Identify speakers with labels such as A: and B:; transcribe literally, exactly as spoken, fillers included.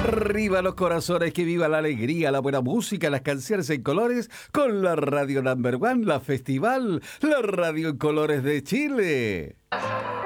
A: Arriba los corazones, que viva la alegría, la buena música, las canciones en colores con la radio number one, la festival, la radio en colores de Chile.